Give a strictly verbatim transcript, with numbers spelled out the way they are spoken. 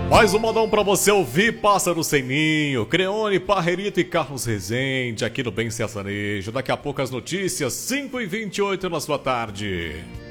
Mais um modão pra você ouvir, Pássaro Sem Ninho, Creone, Parrerito e Carlos Rezende, aqui no Bem Sertanejo. Daqui a pouco as notícias, cinco e vinte e oito na sua tarde.